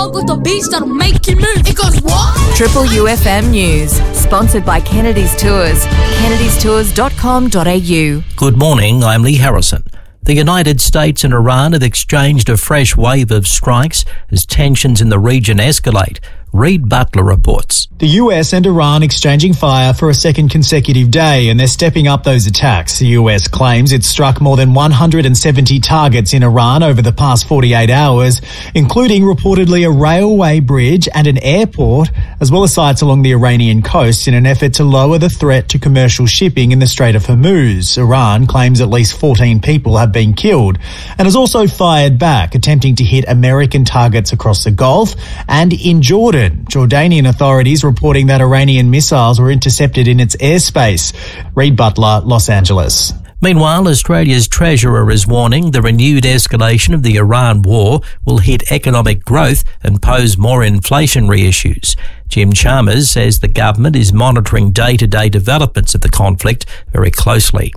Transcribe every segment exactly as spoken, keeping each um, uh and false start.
dog with the beats that'll make you move. It goes what? Triple U F M News, sponsored by Kennedy's Tours. kennedys tours dot com dot a u. Good morning, I'm Lee Harrison. The United States and Iran have exchanged a fresh wave of strikes as tensions in the region escalate. Reid Butler reports. The U S and Iran exchanging fire for a second consecutive day, and they're stepping up those attacks. The U S claims it struck more than one hundred seventy targets in Iran over the past forty-eight hours, including reportedly a railway bridge and an airport, as well as sites along the Iranian coast in an effort to lower the threat to commercial shipping in the Strait of Hormuz. Iran claims at least fourteen people have been killed and has also fired back, attempting to hit American targets across the Gulf and in Jordan. Jordanian authorities reporting that Iranian missiles were intercepted in its airspace. Reid Butler, Los Angeles. Meanwhile, Australia's Treasurer is warning the renewed escalation of the Iran war will hit economic growth and pose more inflationary issues. Jim Chalmers says the government is monitoring day-to-day developments of the conflict very closely.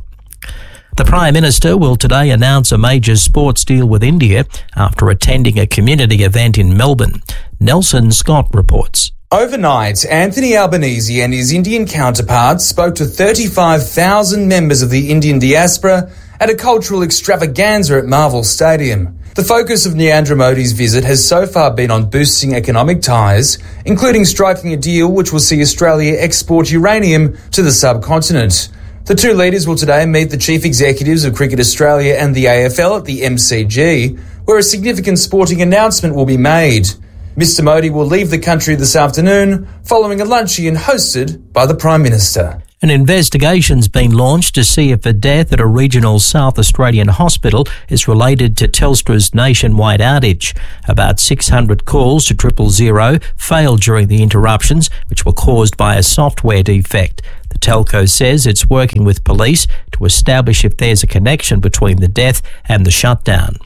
The Prime Minister will today announce a major sports deal with India after attending a community event in Melbourne. Nelson Scott reports. Overnight, Anthony Albanese and his Indian counterparts spoke to thirty-five thousand members of the Indian diaspora at a cultural extravaganza at Marvel Stadium. The focus of Narendra Modi's visit has so far been on boosting economic ties, including striking a deal which will see Australia export uranium to the subcontinent. The two leaders will today meet the chief executives of Cricket Australia and the A F L at the M C G, where a significant sporting announcement will be made. Mister Modi will leave the country this afternoon following a luncheon hosted by the Prime Minister. An investigation's been launched to see if a death at a regional South Australian hospital is related to Telstra's nationwide outage. About six hundred calls to triple zero failed during the interruptions, which were caused by a software defect. The telco says it's working with police to establish if there's a connection between the death and the shutdown.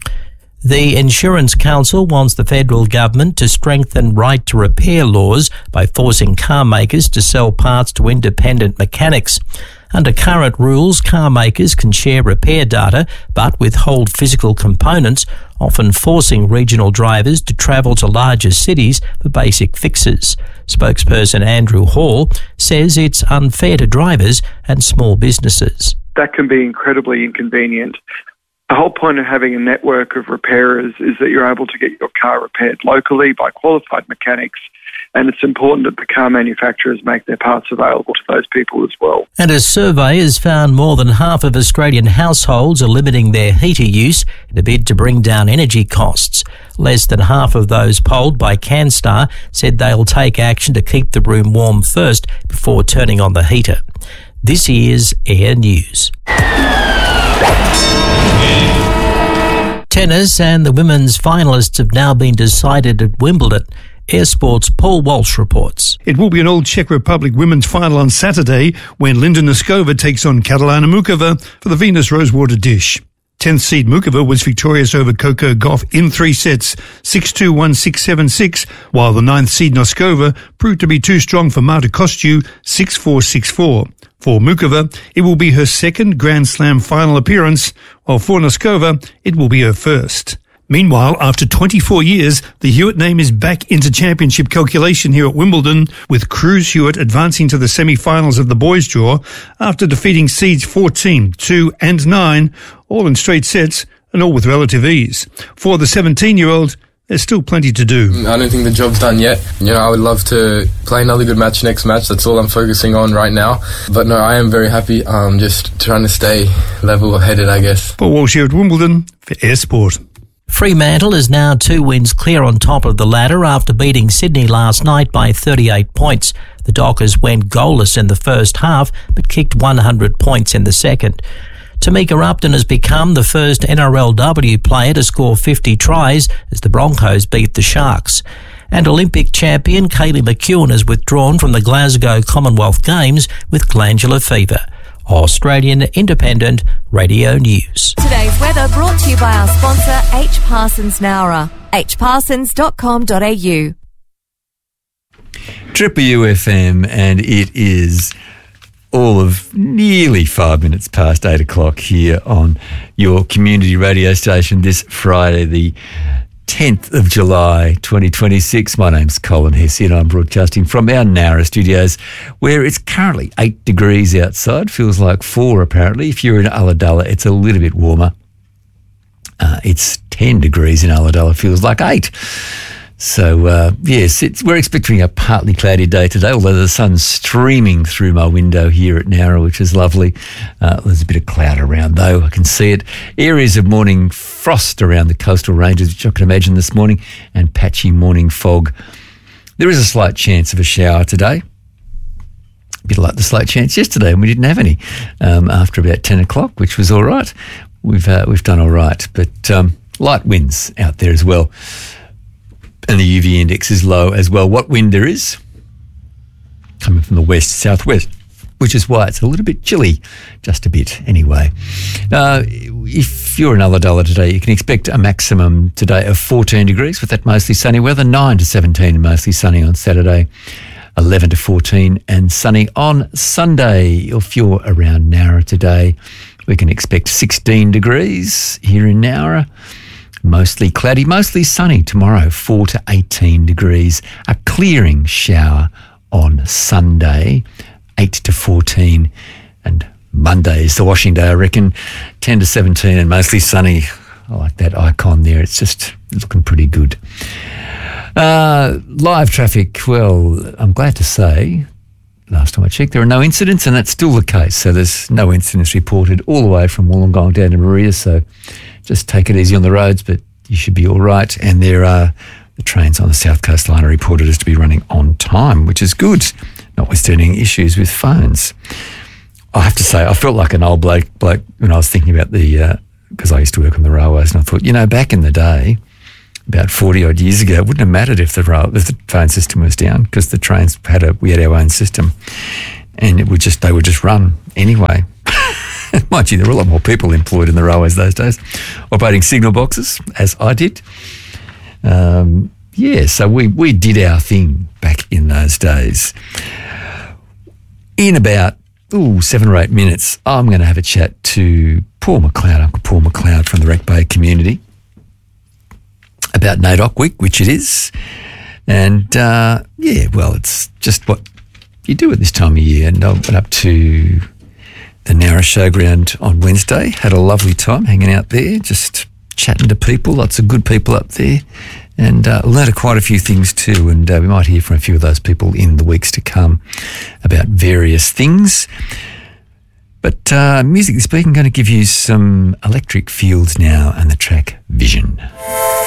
The Insurance Council wants the federal government to strengthen right to repair laws by forcing car makers to sell parts to independent mechanics. Under current rules, car makers can share repair data but withhold physical components, often forcing regional drivers to travel to larger cities for basic fixes. Spokesperson Andrew Hall says it's unfair to drivers and small businesses. That can be incredibly inconvenient. The whole point of having a network of repairers is that you're able to get your car repaired locally by qualified mechanics, and it's important that the car manufacturers make their parts available to those people as well. And a survey has found more than half of Australian households are limiting their heater use in a bid to bring down energy costs. Less than half of those polled by CanStar said they'll take action to keep the room warm first before turning on the heater. This is Air News. Tennis and the women's finalists have now been decided at Wimbledon. Air Sports' Paul Walsh reports. It will be an Old Czech Republic women's final on Saturday when Linda Noskova takes on Katalina Mukova for the Venus Rosewater dish. tenth seed Mukova was victorious over Coco Gauff in three sets, six two, one six, seven six, while the ninth seed Noskova proved to be too strong for Marta Kostyou, six four, six four. For Mukova, it will be her second Grand Slam final appearance, while for Noskova, it will be her first. Meanwhile, after twenty-four years, the Hewitt name is back into championship calculation here at Wimbledon, with Cruz Hewitt advancing to the semi-finals of the boys' draw after defeating seeds fourteen, two and nine, all in straight sets and all with relative ease. For the seventeen-year-old, there's still plenty to do. I don't think the job's done yet. You know, I would love to play another good match next match. That's all I'm focusing on right now. But no, I am very happy. I'm just trying to stay level-headed, I guess. Paul Walsh here at Wimbledon for Air Sport. Fremantle is now two wins clear on top of the ladder after beating Sydney last night by thirty-eight points. The Dockers went goalless in the first half but kicked one hundred points in the second. Tamika Upton has become the first N R L W player to score fifty tries as the Broncos beat the Sharks. And Olympic champion Kaylee McEwen has withdrawn from the Glasgow Commonwealth Games with glandular fever. Australian Independent Radio News. Today's weather brought to you by our sponsor H Parsons Nowra, h parsons dot com dot a u. Triple U F M, and it is all of nearly five minutes past eight o'clock here on your community radio station this Friday, the tenth of July, twenty twenty-six. My name's Colin Hesse and I'm broadcasting from our Nowra studios where it's currently eight degrees outside. Feels like four apparently. If you're in Ulladulla, it's a little bit warmer. Uh, it's ten degrees in Ulladulla. Feels like eight. So, uh, yes, it's, we're expecting a partly cloudy day today, although the sun's streaming through my window here at Nowra, which is lovely. Uh, there's a bit of cloud around, though. I can see it. Areas of morning frost around the coastal ranges, which I can imagine this morning, and patchy morning fog. There is a slight chance of a shower today. A bit like the slight chance yesterday, and we didn't have any um, after about ten o'clock, which was all right. We've, uh, we've done all right, but um, light winds out there as well. And the U V index is low as well. What wind there is? Coming from the west, southwest, which is why it's a little bit chilly, just a bit anyway. Uh, if you're in Ulladulla today, you can expect a maximum today of fourteen degrees with that mostly sunny weather, nine to seventeen and mostly sunny on Saturday, eleven to fourteen and sunny on Sunday. If you're around Nowra today, we can expect sixteen degrees here in Nowra. Mostly cloudy, mostly sunny tomorrow, four to eighteen degrees. A clearing shower on Sunday, eight to fourteen. And Monday is the washing day, I reckon, ten to seventeen and mostly sunny. I like that icon there. It's just looking pretty good. Uh, live traffic, well, I'm glad to say, last time I checked, there are no incidents, and that's still the case. So there's no incidents reported all the way from Wollongong down to Maria, so just take it easy on the roads, but you should be all right. And there are the trains on the South Coast Line are reported as to be running on time, which is good, notwithstanding issues with phones. I have to say, I felt like an old bloke, bloke when I was thinking about the, because uh, I used to work on the railways, and I thought, you know, back in the day, about forty odd years ago, it wouldn't have mattered if the rail, if the phone system was down, because the trains had a, we had our own system, and it would just, they would just run anyway. Mind you, there were a lot more people employed in the railways those days, operating signal boxes, as I did. Um, yeah, so we, we did our thing back in those days. In about ooh, seven or eight minutes, I'm going to have a chat to Paul McLeod, Uncle Paul McLeod from the Wreck Bay community about NAIDOC Week, which it is. And, uh, yeah, well, it's just what you do at this time of year. And I went up to the Nowra Showground on Wednesday, had a lovely time hanging out there, just chatting to people, lots of good people up there, and uh, learned quite a few things too, and uh, we might hear from a few of those people in the weeks to come about various things. But uh, musically speaking, I'm going to give you some Electric Fields now and the track Vision.